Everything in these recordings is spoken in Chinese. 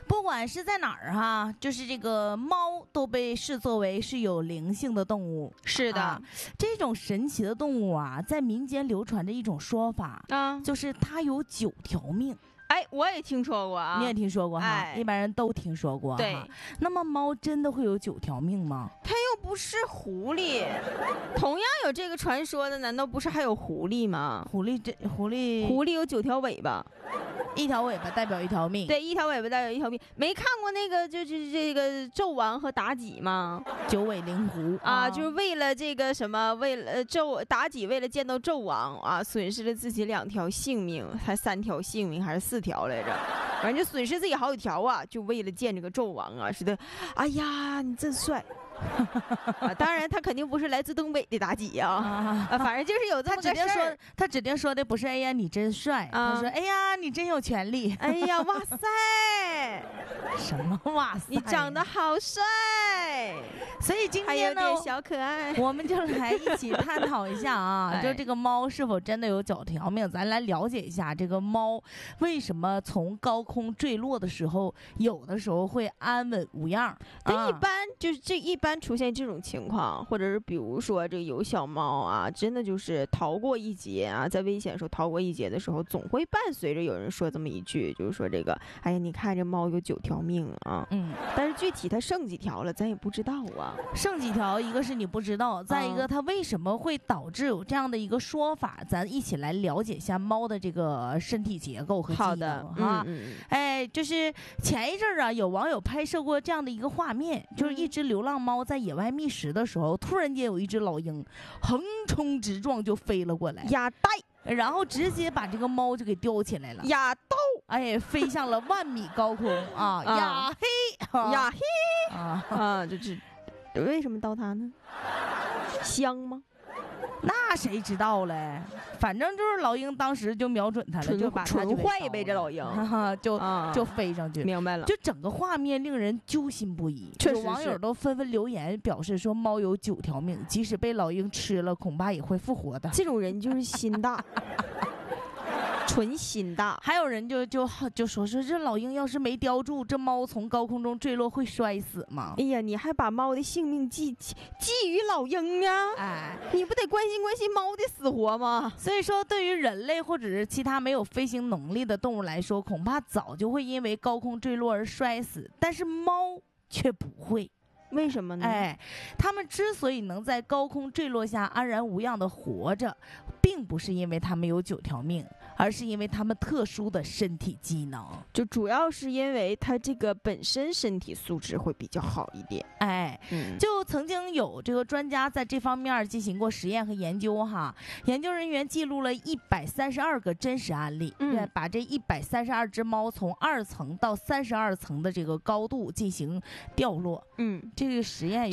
不管是在哪儿哈，就是这个猫都被视作为是有灵性的动物。 是的， 这种神奇的动物啊，在民间流传着一种说法啊， 就是它有9条命。 哎，我也听说过啊， 你也听说过哈？ 哎， 一般人都听说过。 对， 那么猫真的会有9条命吗？ 它又不是狐狸，同样有这个传说的，难道不是还有狐狸吗？ 狐狸有9条尾巴。 1条尾巴代表1条命， 对，1条尾巴代表1条命。没看过那个就是这个纣王和妲己吗 ？9尾灵狐啊，就是为了这个什么，为了妲己为了见到纣王啊，损失了自己2条性命，还3条性命还是4条来着，反正就损失自己好几条啊，就为了见这个纣王啊，是的，哎呀，你真帅。当然，他肯定不是来自东北的妲己呀，反正就是有这么个事儿。 他指定说的不是哎呀你真帅，他说哎呀你真有权利， 哎呀哇塞， 什么哇塞， 你长得好帅。 所以今天呢， 还有点小可爱， 我们就来一起探讨一下啊，就这个猫是否真的有9条命？咱来了解一下这个猫为什么从高空坠落的时候，有的时候会安稳无恙。 但一般就是一般出现这种情况，或者是比如说这个有小猫啊，真的就是逃过一劫啊，在危险时候逃过一劫的时候，总会伴随着有人说这么一句，就是说这个，哎呀，你看这猫有9条命啊，但是具体它剩几条了，咱也不知道啊。 剩几条，一个是你不知道，再一个它为什么会导致有这样的一个说法，咱一起来了解一下猫的这个身体结构和机能哈。哎，就是前一阵儿啊，有网友拍摄过这样的一个画面，就是一只流浪猫在野外觅食的时候，突然间有一只老鹰横冲直撞就飞了过来， 呀带， 然后直接把这个猫就给叼起来了， 呀刀， 哎，飞向了万米高空啊，呀嘿， 呀嘿，啊，这为什么刀它呢？香吗？ 那谁知道嘞？反正就是老鹰当时就瞄准它了，就把它纯坏呗，这老鹰就飞上去。 明白了， 就整个画面令人揪心不已。 确实， 网友都纷纷留言表示说，猫有9条命，即使被老鹰吃了，恐怕也会复活的。 这种人就是心大。纯心大， 还有人就说这老鹰要是没叼住，这猫从高空中坠落会摔死吗？ 哎呀，你还把猫的性命寄予老鹰啊！ 哎， 你不得关心关心猫的死活吗？ 所以说，对于人类或者是其他没有飞行能力的动物来说，恐怕早就会因为高空坠落而摔死，但是猫却不会。 为什么呢？ 哎，它们之所以能在高空坠落下安然无恙的活着，并不是因为它们有9条命，而是因为它们特殊的身体机能， 就主要是因为它这个本身身体素质会比较好一点。 哎，就曾经有这个专家在这方面进行过实验和研究哈，研究人员记录了132个真实案例，把这132只猫从2层到32层的这个高度进行掉落，这个实验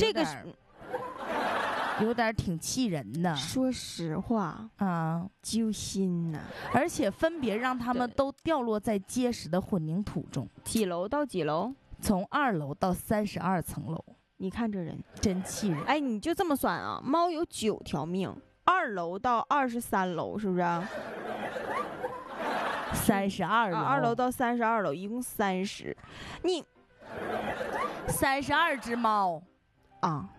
有点挺气人的。 说实话啊，揪心呐！ 而且分别让他们都掉落在结实的混凝土中。 几楼到几楼？ 从2楼到32层楼。 你看这人真气人！ 哎，你就这么算啊？猫有9条命，2楼到23楼是不是 ？32楼 ，2楼到32楼，一共30。你 32只猫啊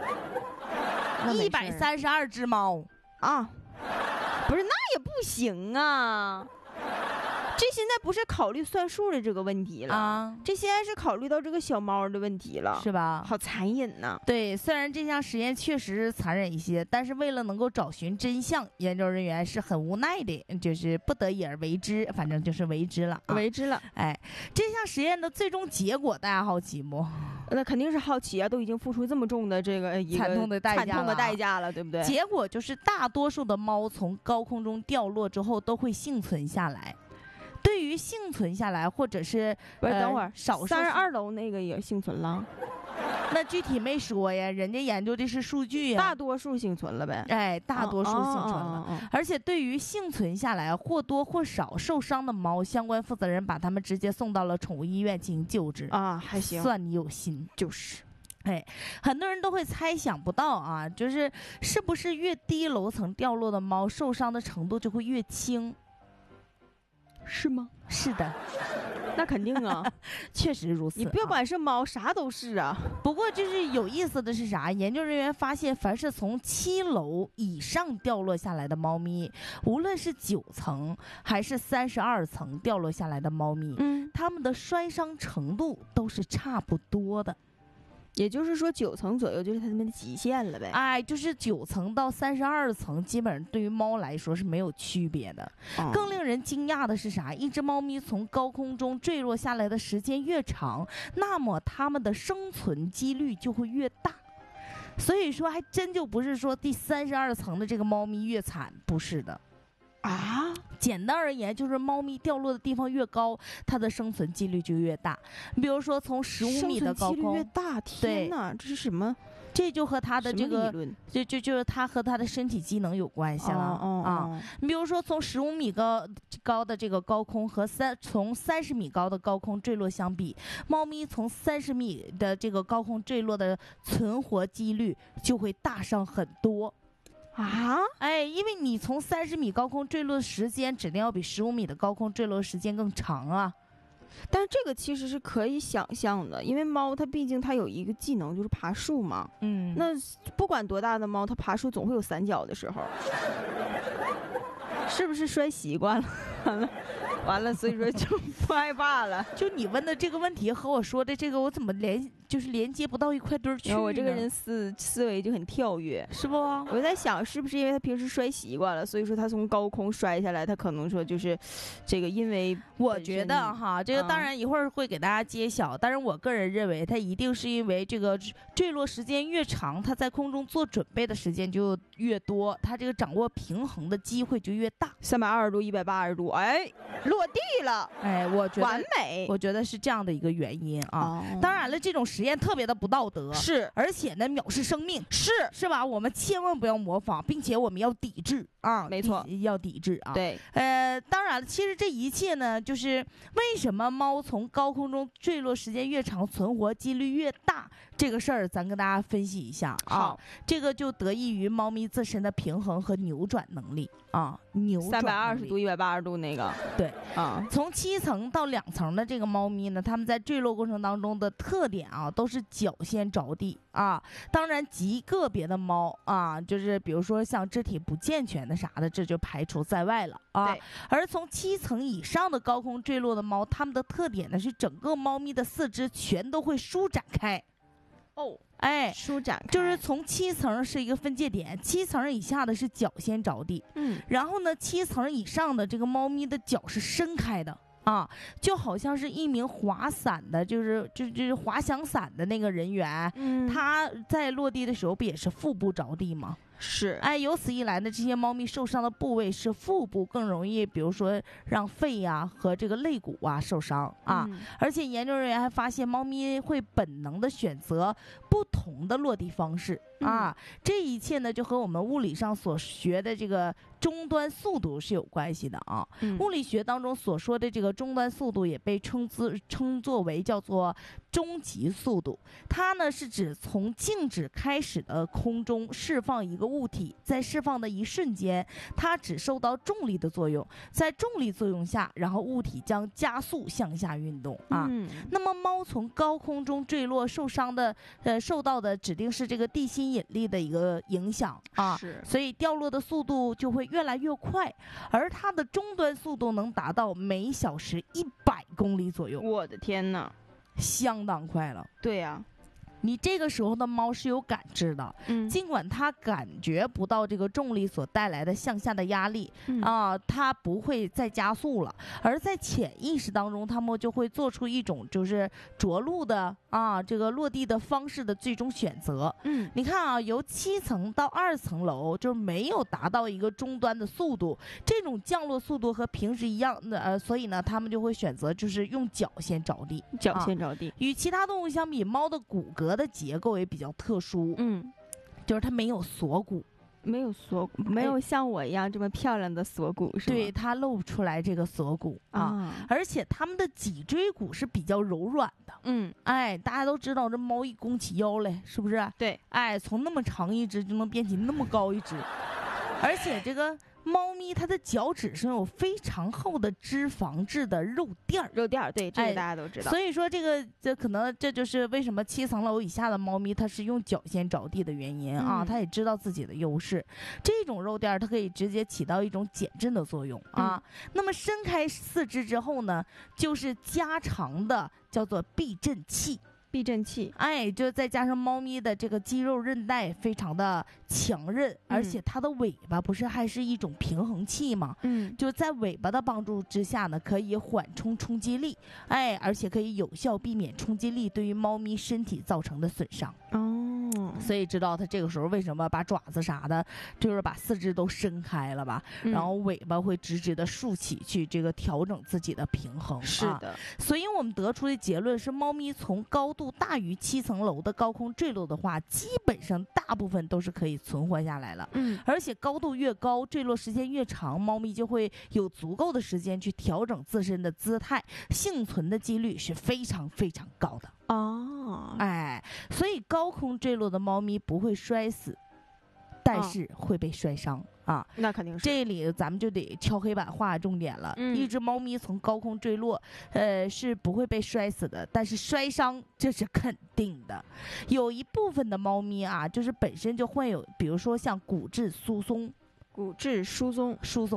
，132只猫啊，不是，那也不行啊。这现在不是考虑算数的这个问题了啊，这现在是考虑到这个小猫的问题了， 是吧？ 好残忍呐！ 对，虽然这项实验确实是残忍一些，但是为了能够找寻真相，研究人员是很无奈的，就是不得已而为之，反正就是为之了， 为之了。 哎，这项实验的最终结果，大家好奇不？ 那肯定是好奇啊，都已经付出这么重的这个惨痛的代价了，对不对？ 结果就是大多数的猫从高空中掉落之后都会幸存下来。对于幸存下来，或者是等会儿少数 32楼那个也幸存了， 那具体没说呀，人家研究的是数据呀。 大多数幸存了呗。 哎，大多数幸存了，而且对于幸存下来或多或少受伤的猫，相关负责人把它们直接送到了宠物医院进行救治啊，还行， 算你有心， 就是。 哎，很多人都会猜想不到啊，是不是越低楼层掉落的猫受伤的程度就会越轻？ 是吗？ 是的。 那肯定啊， 确实如此。 你不要管是猫，啥都是啊。 不过就是有意思的是啥？研究人员发现，凡是从7楼以上掉落下来的猫咪，无论是9层还是32层掉落下来的猫咪，它们的摔伤程度都是差不多的。 也就是说9层左右就是它们的极限了呗。 哎，就是9层到32层，基本上对于猫来说是没有区别的。更令人惊讶的是啥？一只猫咪从高空中坠落下来的时间越长，那么它们的生存几率就会越大。所以说，还真就不是说第32层的这个猫咪越惨，不是的。啊，简单而言，就是猫咪掉落的地方越高，它的生存几率就越大。比如说，从15米的高空， 生存几率越大，天哪，这是什么？ 这就和它的这个，就是它和它的身体机能有关系了啊。你比如说，从15米高的这个高空和从30米高的高空坠落相比，猫咪从30米的这个高空坠落的存活几率就会大上很多。啊，哎，因为你从30米高空坠落的时间指定要比15米的高空坠落的时间更长啊。 但是这个其实是可以想象的，因为猫它毕竟它有一个技能就是爬树嘛。那不管多大的猫，它爬树总会有散脚的时候，是不是摔习惯了？完了，所以说就不害怕了。 就你问的这个问题和我说的这个，我怎么连接不到一块堆儿去呢？ 我这个人思维就很跳跃， 是不？ 我在想，是不是因为他平时摔习惯了，所以说他从高空摔下来，他可能说就是这个，因为我觉得哈，这个当然一会儿会给大家揭晓，但是我个人认为，他一定是因为这个坠落时间越长，他在空中做准备的时间就越多，他这个掌握平衡的机会就越大。 320度、180度，哎，落地了， 哎，我觉得完美， 我觉得是这样的一个原因啊。当然了，这种实验特别的不道德， 是， 而且呢，藐视生命，是吧？我们千万不要模仿，并且我们要抵制啊， 没错， 要抵制啊。 对， 当然了，其实这一切呢，就是为什么猫从高空中坠落时间越长，存活几率越大，这个事儿咱跟大家分析一下啊。 好， 这个就得益于猫咪自身的平衡和扭转能力啊，扭转 320度、180度那个， 对啊， 从7层到2层的这个猫咪呢，它们在坠落过程当中的特点啊，都是脚先着地啊。当然，极个别的猫啊，就是比如说像肢体不健全的啥的，这就排除在外了啊。而从7层以上的高空坠落的猫，它们的特点呢是整个猫咪的四肢全都会舒展开。 哦， 哎， 舒展开， 就是从7层是一个分界点，7层以下的是脚先着地，然后呢，7层以上的这个猫咪的脚是伸开的啊，就好像是一名滑伞的，就是滑翔伞的那个人员，他在落地的时候不也是腹部着地吗？ 是， 哎，由此一来呢，这些猫咪受伤的部位是腹部，更容易，比如说让肺呀和这个肋骨啊受伤啊。而且研究人员还发现，猫咪会本能的选择不同的落地方式啊。这一切呢，就和我们物理上所学的这个终端速度是有关系的啊。物理学当中所说的这个终端速度也被称作为叫做终极速度，它呢是指从静止开始的空中释放一个物体，在释放的一瞬间，它只受到重力的作用，在重力作用下，然后物体将加速向下运动啊。那么猫从高空中坠落受到的指定是这个地心引力的一个影响啊，所以掉落的速度就会越来越快，而它的终端速度能达到每小时100公里左右。 我的天哪！ 相当快了。 对呀， 你这个时候的猫是有感知的，尽管它感觉不到这个重力所带来的向下的压力，它不会再加速了，而在潜意识当中，它们就会做出一种就是着陆的这个落地的方式的最终选择。你看啊，由7层到2层楼，就是没有达到一个终端的速度，这种降落速度和平时一样的，所以呢，它们就会选择就是用脚先着地， 脚先着地。 与其他动物相比，猫的骨骼的结构也比较特殊，就是它没有锁骨， 没有像我一样这么漂亮的锁骨，是吗？ 对，它露不出来这个锁骨而且它们的脊椎骨是比较柔软的，哎，大家都知道这猫一弓起腰来，是不是？ 对， 哎，从那么长一只就能变起那么高一只，而且这个猫咪它的脚趾上有非常厚的脂肪质的肉垫儿， 对，这个大家都知道。 所以说这可能这就是为什么7层楼以下的猫咪它是用脚先着地的原因啊，它也知道自己的优势。这种肉垫儿它可以直接起到一种减震的作用啊。那么伸开四肢之后呢，就是加长的叫做避震器。就再加上猫咪的这个肌肉韧带非常的强韧，而且它的尾巴不是还是一种平衡器吗？就在尾巴的帮助之下呢，可以缓冲冲击力，而且可以有效避免冲击力对于猫咪身体造成的损伤。所以知道它这个时候为什么把爪子啥的，就是把四肢都伸开了吧，然后尾巴会直直的竖起去，这个调整自己的平衡。 是的， 所以我们得出的结论是，猫咪从高度大于7层楼的高空坠落的话，基本上大部分都是可以存活下来了。而且高度越高，坠落时间越长，猫咪就会有足够的时间去调整自身的姿态，幸存的几率是非常非常高的。所以高空坠落的猫咪不会摔死，但是会被摔伤啊。 那肯定是。 这里咱们就得敲黑板画重点了。一只猫咪从高空坠落，是不会被摔死的，但是摔伤这是肯定的。有一部分的猫咪啊，就是本身就患有，比如说像骨质疏松， 对，疏松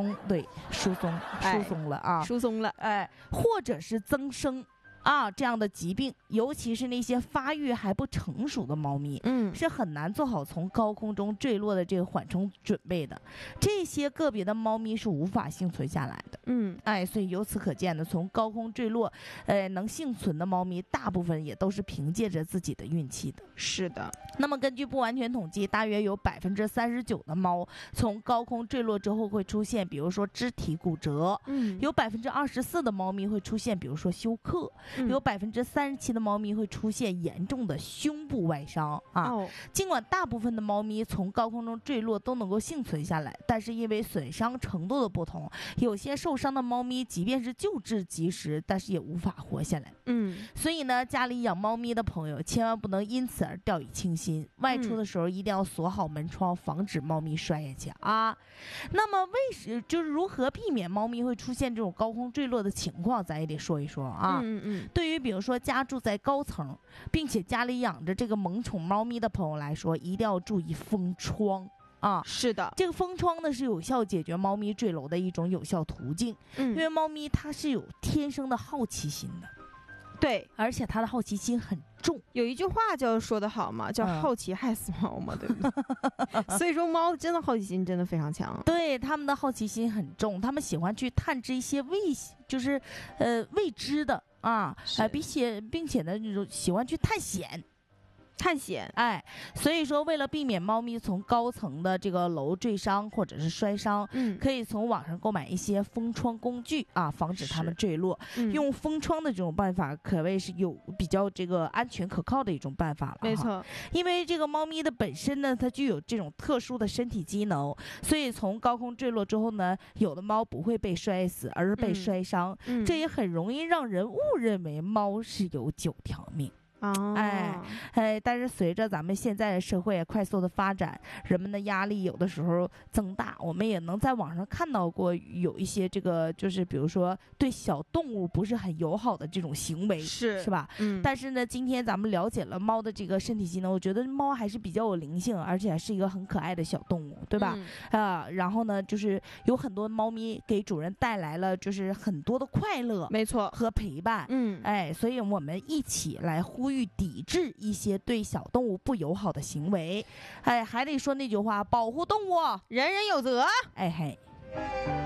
了啊， 疏松了， 或者是增生。这样的疾病，尤其是那些发育还不成熟的猫咪，是很难做好从高空中坠落的这个缓冲准备的。这些个别的猫咪是无法幸存下来的。所以由此可见呢，从高空坠落，能幸存的猫咪，大部分也都是凭借着自己的运气的。 是的。 那么根据不完全统计，大约有39%的猫从高空坠落之后会出现，比如说肢体骨折，有24%的猫咪会出现，比如说休克。有37%的猫咪会出现严重的胸部外伤尽管大部分的猫咪从高空中坠落都能够幸存下来，但是因为损伤程度的不同，有些受伤的猫咪即便是救治及时，但是也无法活下来。所以呢，家里养猫咪的朋友千万不能因此而掉以轻心，外出的时候一定要锁好门窗，防止猫咪摔下去啊。那么就是如何避免猫咪会出现这种高空坠落的情况，咱也得说一说啊。对于比如说家住在高层，并且家里养着这个萌宠猫咪的朋友来说，一定要注意封窗是的， 这个封窗呢是有效解决猫咪坠楼的一种有效途径。因为猫咪它是有天生的好奇心的。 对， 而且它的好奇心很重。 有一句话叫说得好嘛，叫好奇害死猫嘛，对不对？所以说猫真的好奇心真的非常强。 对，它们的好奇心很重，它们喜欢去探知一些未知的并且呢，喜欢去探险。所以说为了避免猫咪从高层的这个楼坠伤或者是摔伤，可以从网上购买一些封窗工具防止它们坠落。用封窗的这种办法可谓是有比较这个安全可靠的一种办法了。 没错， 因为这个猫咪的本身呢，它具有这种特殊的身体机能，所以从高空坠落之后呢，有的猫不会被摔死，而是被摔伤。这也很容易让人误认为猫是有9条命。但是随着咱们现在的社会快速的发展，人们的压力有的时候增大，我们也能在网上看到过有一些这个就是比如说对小动物不是很友好的这种行为，是吧？但是呢，今天咱们了解了猫的这个身体机能，我觉得猫还是比较有灵性，而且还是一个很可爱的小动物，对吧？然后呢，就是有很多猫咪给主人带来了就是很多的快乐， 没错， 和陪伴。所以我们一起来呼吁抵制一些对小动物不友好的行为。还得说那句话，保护动物， 人人有责。